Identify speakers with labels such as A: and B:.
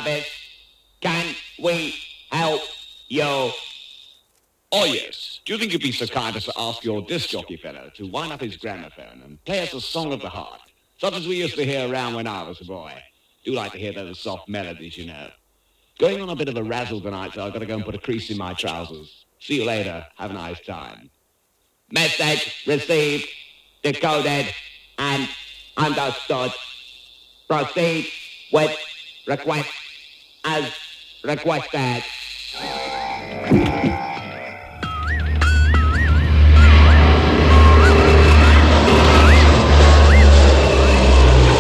A: office. Can we help you?
B: Oh, yes. Do you think you'd be so kind as to ask your disc jockey fellow to wind up his gramophone and play us a song of the heart, such as we used to hear around when I was a boy? Do like to hear those soft melodies, you know. Going on a bit of a razzle tonight, so I've got to go and put a crease in my trousers. See you later. Have a nice time.
A: Message received, decoded, and understood. Proceed with request as requested.